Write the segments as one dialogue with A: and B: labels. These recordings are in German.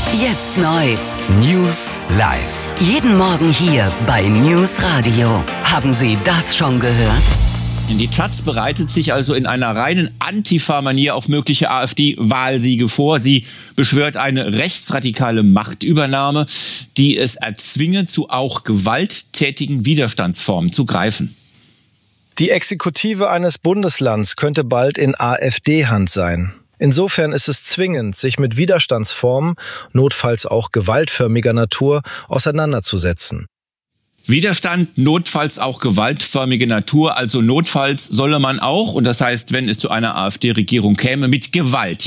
A: Jetzt neu.
B: News live.
A: Jeden Morgen hier bei News Radio. Haben Sie das schon gehört?
C: Die Taz bereitet sich also in einer reinen Antifa-Manier auf mögliche AfD-Wahlsiege vor. Sie beschwört eine rechtsradikale Machtübernahme, die es erzwinge, zu auch gewalttätigen Widerstandsformen zu greifen.
D: Die Exekutive eines Bundeslands könnte bald in AfD-Hand sein. Insofern ist es zwingend, sich mit Widerstandsformen, notfalls auch gewaltförmiger Natur, auseinanderzusetzen.
C: Widerstand, notfalls auch gewaltförmige Natur, also notfalls solle man auch, und das heißt, wenn es zu einer AfD-Regierung käme, mit Gewalt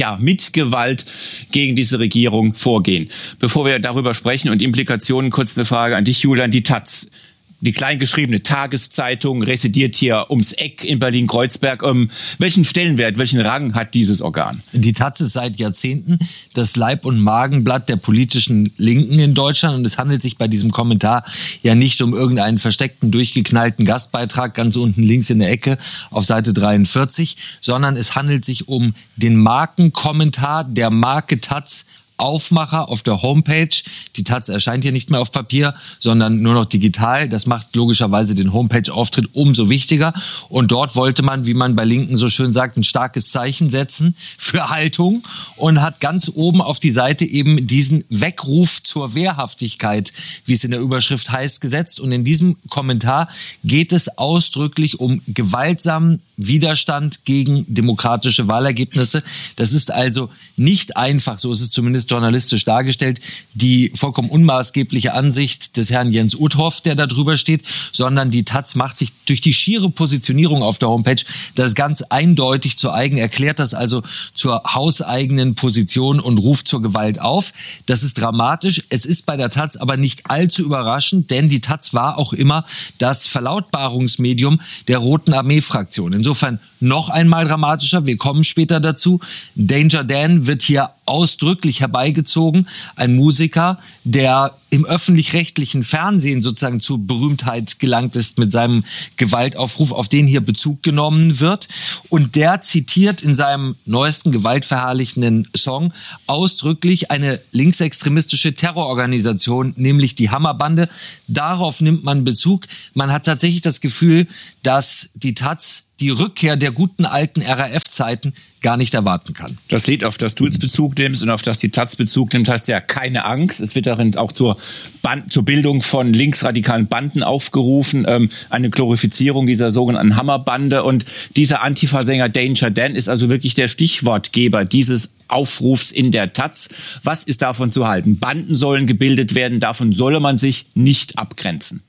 C: gegen diese Regierung vorgehen. Bevor wir darüber sprechen und Implikationen, kurz eine Frage an dich, Julian. Die Taz, die kleingeschriebene Tageszeitung, residiert hier ums Eck in Berlin-Kreuzberg. Welchen Stellenwert, welchen Rang hat dieses Organ?
E: Die Taz ist seit Jahrzehnten das Leib- und Magenblatt der politischen Linken in Deutschland. Und es handelt sich bei diesem Kommentar ja nicht um irgendeinen versteckten, durchgeknallten Gastbeitrag ganz unten links in der Ecke auf Seite 43, sondern es handelt sich um den Markenkommentar der Marke Taz, Aufmacher auf der Homepage. Die Taz erscheint hier nicht mehr auf Papier, sondern nur noch digital. Das macht logischerweise den Homepage-Auftritt umso wichtiger. Und dort wollte man, wie man bei Linken so schön sagt, ein starkes Zeichen setzen für Haltung und hat ganz oben auf die Seite eben diesen Weckruf zur Wehrhaftigkeit, wie es in der Überschrift heißt, gesetzt. Und in diesem Kommentar geht es ausdrücklich um gewaltsamen Widerstand gegen demokratische Wahlergebnisse. Das ist also nicht einfach, so ist es zumindest journalistisch dargestellt, die vollkommen unmaßgebliche Ansicht des Herrn Jens Uthoff, der da drüber steht, sondern die Taz macht sich durch die schiere Positionierung auf der Homepage das ganz eindeutig zu eigen, erklärt das also zur hauseigenen Position und ruft zur Gewalt auf. Das ist dramatisch. Es ist bei der Taz aber nicht allzu überraschend, denn die Taz war auch immer das Verlautbarungsmedium der Roten Armee-Fraktion. Insofern noch einmal dramatischer. Wir kommen später dazu. Danger Dan wird hier ausdrücklich herbeigezogen. Ein Musiker, der im öffentlich-rechtlichen Fernsehen sozusagen zur Berühmtheit gelangt ist mit seinem Gewaltaufruf, auf den hier Bezug genommen wird. Und der zitiert in seinem neuesten gewaltverherrlichenden Song ausdrücklich eine linksextremistische Terrororganisation, nämlich die Hammerbande. Darauf nimmt man Bezug. Man hat tatsächlich das Gefühl, dass die Taz die Rückkehr der guten alten RAF-Zeiten gar nicht erwarten kann.
C: Das Lied, auf das du jetzt Bezug nimmst und auf das die Taz Bezug nimmt, heißt ja keine Angst. Es wird darin auch zur Bildung von linksradikalen Banden aufgerufen, eine Glorifizierung dieser sogenannten Hammerbande. Und dieser Antifa-Sänger Danger Dan ist also wirklich der Stichwortgeber dieses Aufrufs in der Taz. Was ist davon zu halten? Banden sollen gebildet werden, davon solle man sich nicht abgrenzen.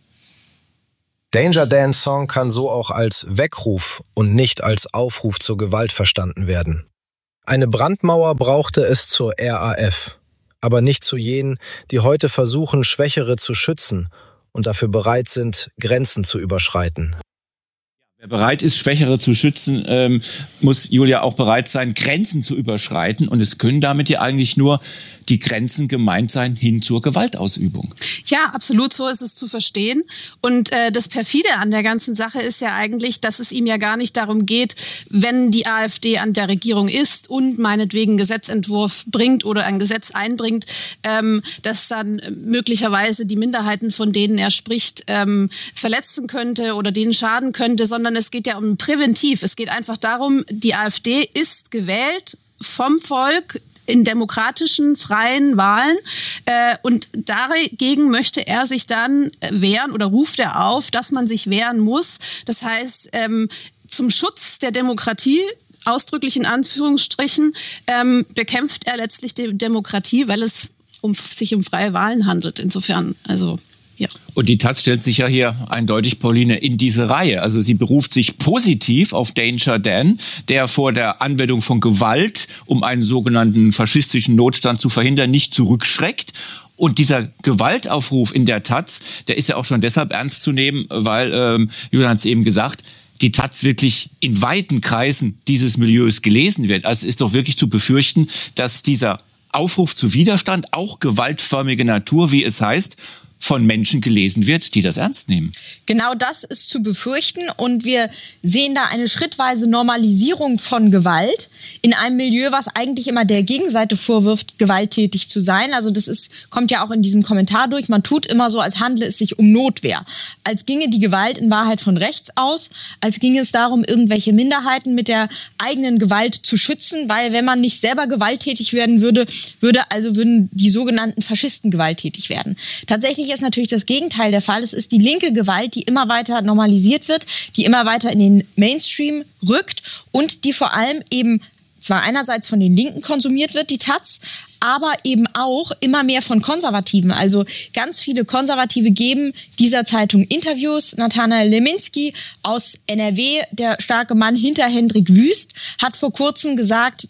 D: Danger Dan's Song kann so auch als Weckruf und nicht als Aufruf zur Gewalt verstanden werden. Eine Brandmauer brauchte es zur RAF, aber nicht zu jenen, die heute versuchen, Schwächere zu schützen und dafür bereit sind, Grenzen zu überschreiten.
C: Wer bereit ist, Schwächere zu schützen, muss, Julia, auch bereit sein, Grenzen zu überschreiten. Und es können damit ja eigentlich nur die Grenzen gemeint sein hin zur Gewaltausübung.
F: Ja, absolut, so ist es zu verstehen. Und das Perfide an der ganzen Sache ist ja eigentlich, dass es ihm ja gar nicht darum geht, wenn die AfD an der Regierung ist und meinetwegen einen Gesetzentwurf bringt oder ein Gesetz einbringt, dass dann möglicherweise die Minderheiten, von denen er spricht, verletzen könnte oder denen schaden könnte, sondern es geht ja um präventiv. Es geht einfach darum, die AfD ist gewählt vom Volk in demokratischen, freien Wahlen. Und dagegen möchte er sich dann wehren oder ruft er auf, dass man sich wehren muss. Das heißt, zum Schutz der Demokratie, ausdrücklich in Anführungsstrichen, bekämpft er letztlich die Demokratie, weil es sich um freie Wahlen handelt. Insofern, also ja.
C: Und die Taz stellt sich ja hier eindeutig, Pauline, in diese Reihe. Also sie beruft sich positiv auf Danger Dan, der vor der Anwendung von Gewalt, um einen sogenannten faschistischen Notstand zu verhindern, nicht zurückschreckt. Und dieser Gewaltaufruf in der Taz, der ist ja auch schon deshalb ernst zu nehmen, weil, Julian hat es eben gesagt, die Taz wirklich in weiten Kreisen dieses Milieus gelesen wird. Also es ist doch wirklich zu befürchten, dass dieser Aufruf zu Widerstand, auch gewaltförmige Natur, wie es heißt, von Menschen gelesen wird, die das ernst nehmen.
G: Genau das ist zu befürchten und wir sehen da eine schrittweise Normalisierung von Gewalt in einem Milieu, was eigentlich immer der Gegenseite vorwirft, gewalttätig zu sein. Also kommt ja auch in diesem Kommentar durch. Man tut immer so, als handle es sich um Notwehr. Als ginge die Gewalt in Wahrheit von rechts aus, als ginge es darum, irgendwelche Minderheiten mit der eigenen Gewalt zu schützen, weil wenn man nicht selber gewalttätig werden würden die sogenannten Faschisten gewalttätig werden. Tatsächlich ist natürlich das Gegenteil der Fall. Es ist die linke Gewalt, die immer weiter normalisiert wird, die immer weiter in den Mainstream rückt und die vor allem eben zwar einerseits von den Linken konsumiert wird, die Taz, aber eben auch immer mehr von Konservativen. Also ganz viele Konservative geben dieser Zeitung Interviews. Nathanael Leminski aus NRW, der starke Mann hinter Hendrik Wüst, hat vor kurzem gesagt,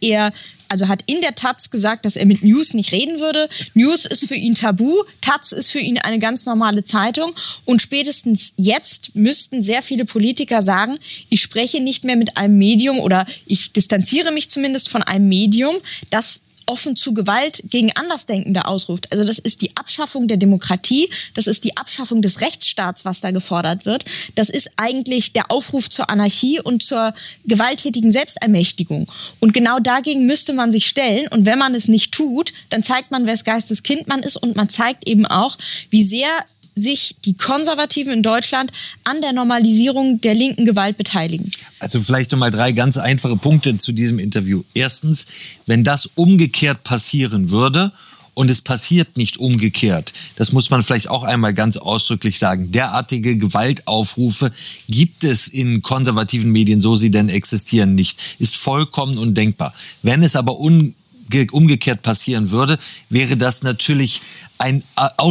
G: hat in der Taz gesagt, dass er mit News nicht reden würde. News ist für ihn tabu, Taz ist für ihn eine ganz normale Zeitung und spätestens jetzt müssten sehr viele Politiker sagen, ich spreche nicht mehr mit einem Medium oder ich distanziere mich zumindest von einem Medium, das offen zu Gewalt gegen Andersdenkende ausruft. Also das ist die Abschaffung der Demokratie, das ist die Abschaffung des Rechtsstaats, was da gefordert wird. Das ist eigentlich der Aufruf zur Anarchie und zur gewalttätigen Selbstermächtigung. Und genau dagegen müsste man sich stellen. Und wenn man es nicht tut, dann zeigt man, wes Geistes Kind man ist und man zeigt eben auch, wie sehr sich die Konservativen in Deutschland an der Normalisierung der linken Gewalt beteiligen.
E: Also vielleicht nochmal 3 ganz einfache Punkte zu diesem Interview. Erstens, wenn das umgekehrt passieren würde und es passiert nicht umgekehrt, das muss man vielleicht auch einmal ganz ausdrücklich sagen, derartige Gewaltaufrufe gibt es in konservativen Medien, so sie denn existieren, nicht, ist vollkommen undenkbar. Wenn es aber umgekehrt passieren würde, wäre das natürlich ein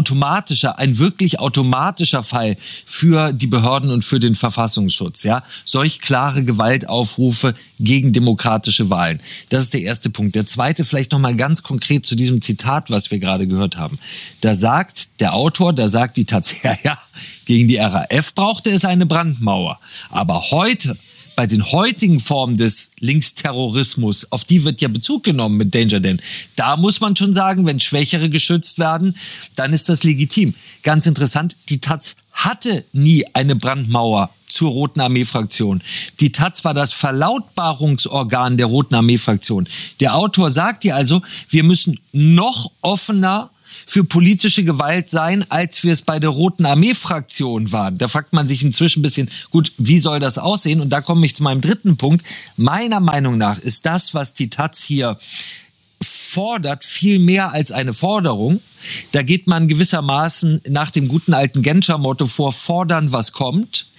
E: wirklich automatischer Fall für die Behörden und für den Verfassungsschutz. Ja? Solch klare Gewaltaufrufe gegen demokratische Wahlen. Das ist der erste Punkt. Der zweite vielleicht nochmal ganz konkret zu diesem Zitat, was wir gerade gehört haben. Da sagt der Autor, die Taz, gegen die RAF brauchte es eine Brandmauer. Aber heute, bei den heutigen Formen des Linksterrorismus, auf die wird ja Bezug genommen mit Danger Dan. Da muss man schon sagen, wenn Schwächere geschützt werden, dann ist das legitim. Ganz interessant, die Taz hatte nie eine Brandmauer zur Roten Armee-Fraktion. Die Taz war das Verlautbarungsorgan der Roten Armee-Fraktion. Der Autor sagt ja also, wir müssen noch offener für politische Gewalt sein, als wir es bei der Roten Armee-Fraktion waren. Da fragt man sich inzwischen ein bisschen, gut, wie soll das aussehen? Und da komme ich zu meinem dritten Punkt. Meiner Meinung nach ist das, was die Taz hier fordert, viel mehr als eine Forderung. Da geht man gewissermaßen nach dem guten alten Genscher-Motto vor, fordern, was kommt.